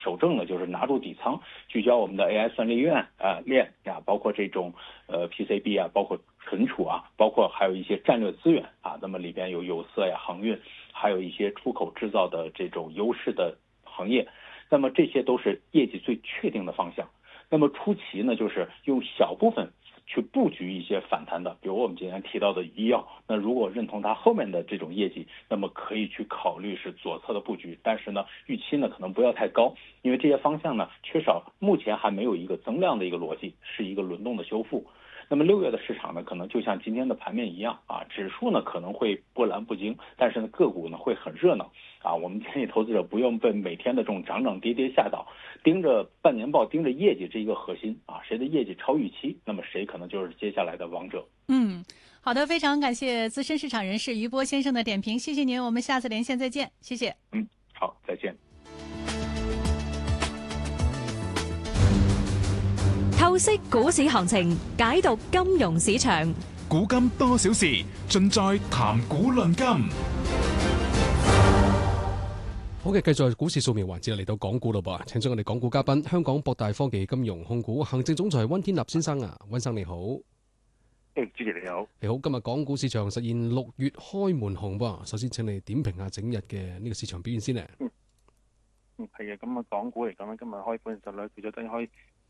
守正的，就是拿住底仓，聚焦我们的 AI 算力链包括这种PCB包括存储包括还有一些战略资源那么里边有有色航运，还有一些出口制造的这种优势的行业，那么这些都是业绩最确定的方向。那么初期呢，就是用小部分去布局一些反弹的，比如我们今天提到的医药，那如果认同它后面的这种业绩，那么可以去考虑是左侧的布局，但是呢，预期呢可能不要太高，因为这些方向呢缺少目前还没有一个增量的一个逻辑，是一个轮动的修复。那么6月的市场呢，可能就像今天的盘面一样指数呢可能会波澜不惊，但是呢个股呢会很热闹我们建议投资者不用被每天的这种涨涨跌跌吓到，盯着半年报，盯着业绩这一个核心谁的业绩超预期，那么谁可能就是接下来的王者。 好的，非常感谢资深市场人士余波先生的点评，谢谢您，我们下次连线再见，谢谢。 好，再见。 透析股市行情，解讀金融市場， 古今多少事，盡在談股論金。 好嘅，繼續股市掃描環節嚟到港股咯噃，請咗我哋港股嘉賓，香港博大科技金融控股行政總裁溫天納先生溫生你好。 主持你好。 你好，今日港股市場實現6月開門紅噃，首先請你點評下整日嘅呢個市場表現先咧。 係嘅，咁港股嚟講咧，今日開盤實咧，除咗低開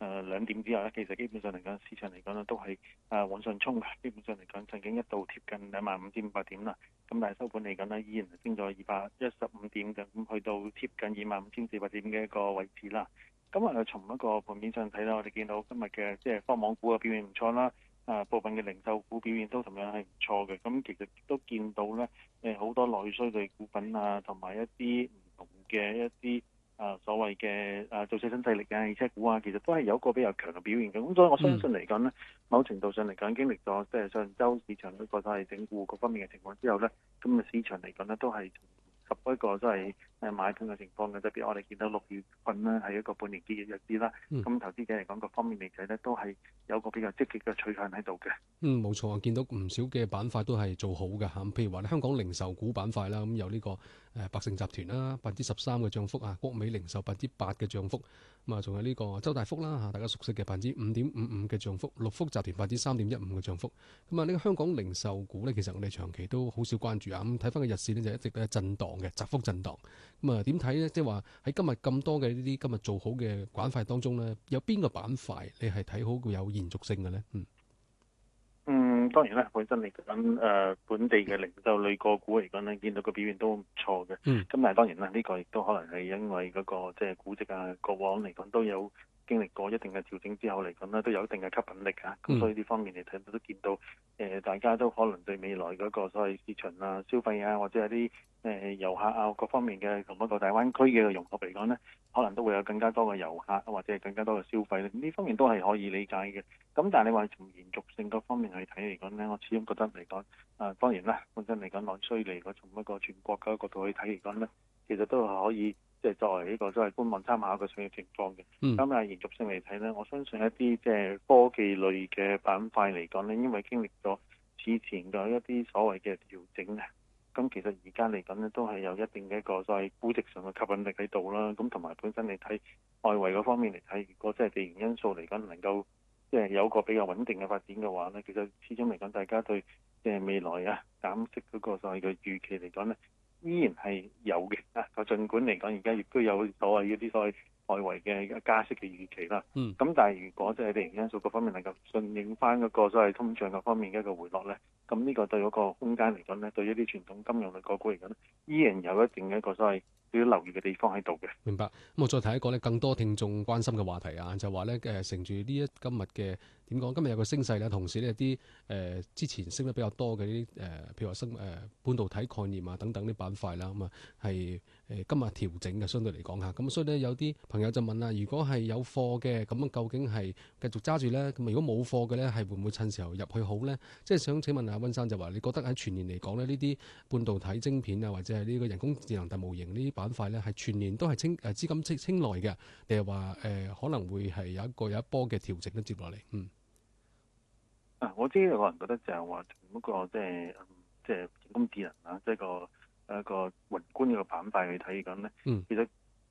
2點之後咧，其實基本上嚟講，市場嚟講咧都係往上衝嘅。基本上嚟講，曾經一度貼近25,500點啦，咁但係收盤嚟講咧，依然係升咗215點嘅，咁去到貼近25,400點嘅一個位置啦。咁從一個盤面上睇啦，我哋見到今日嘅即係科網股嘅表現唔錯啦。部分嘅零售股表現都同樣係唔錯嘅，咁其實都見到咧，好多內需類股份同埋一啲唔同嘅一啲所謂嘅造車新勢力汽車股其實都係有一個比較強嘅表現嘅。咁所以我相信嚟講咧，某程度上嚟講經歷咗即係上週市場嗰個都係整固各方面嘅情況之後咧，咁市場嚟講咧都係一個都係買盤嘅情況嘅，特別我哋見到6月份呢係一個半年結嘅日子啦。咁投資者嚟講各方面嚟睇呢都係有個比較積極嘅取向喺度嘅。 冇錯，見到唔少嘅板塊都係做好嘅嚇，譬如話香港零售股板塊啦，咁有呢個百勝集團啦13%嘅漲幅國美零售8%嘅漲幅，咁仲有呢個周大福啦大家熟悉嘅5.55%嘅漲幅，六福集團3.15%嘅漲幅。咁呢個香港零售股呢，其實我哋長期都好少關注咁睇翻個日線呢，就一直都係震盪嘅，窄幅震盪。咁點睇呢？即係話喺今日咁多嘅呢啲今日做好嘅板塊當中呢，有邊個板塊你係睇好會有延續性嘅呢？ 當然啦，本身嚟講本地嘅零售類個股嚟講咧，見到個表現都唔錯嘅。咁但係當然啦，呢個亦都可能係因為嗰個即係估值過往嚟講都有經歷過一定嘅調整之後嚟講咧，都有一定嘅吸引力咁所以呢方面嚟睇都見到大家都可能對未來嗰個所謂市場消費或者係啲遊客各方面嘅同一個大灣區嘅融合嚟講咧，可能都會有更加多嘅遊客或者係更加多嘅消費，呢方面都係可以理解嘅。咁但係你話從延續性嗰方面去睇嚟講咧，我始終覺得嚟講當然啦，本身嚟講內需嚟講，從一個全國嘅角度去睇嚟講咧，其實都係可以即係作為呢個都係觀望參考嘅上嘅情況嘅。咁但係延續性嚟睇咧，我相信一啲即係科技類嘅板塊嚟講咧，因為經歷咗此前嘅一啲所謂嘅調整咁其實而家嚟講咧都係有一定嘅一個所謂估值上嘅吸引力喺度啦。咁同埋本身你睇外圍嗰方面嚟睇，如果即係地緣因素嚟講能夠即係有個比較穩定嘅發展嘅話咧，其實始終嚟講大家對即係未來減息嗰個所謂嘅預期嚟講咧，依然係有嘅就儘管嚟講而家亦都有所謂嗰啲所謂外圍嘅加息嘅預期啦。咁但係如果即係地緣因素各方面能夠順應翻嗰個所謂通脹各方面嘅一個回落咧，咁呢個對嗰個空間嚟講咧，對一啲傳統金融類個股嚟講咧，依然有一定嘅一個所謂要留意嘅地方喺度嘅。 明白。咁我再睇一個咧，更多聽眾關心嘅話題就話咧乘住今日嘅點講，今日有個升勢咧，同時呢啲之前升得比較多嘅呢啲譬如話半導體概念等等啲板塊啦，咁係今日調整嘅，相對嚟講咁所以咧有啲朋友就問啦，如果係有貨嘅，咁究竟係繼續揸住咧？咁如果冇貨嘅咧，係會唔會趁時候入去好咧？即係想請問下溫生，就話你覺得喺全年嚟講咧，呢啲半導體晶片或者係呢個人工智能大模型呢啲板塊咧，係全年都係資金青睞嘅，定係話可能會係有一波嘅調整都接落嚟？ 我知有個人覺得就係話從一個即係人工智能即係一個宏觀嘅板塊去睇講咧，其實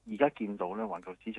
而家見到咧，環球市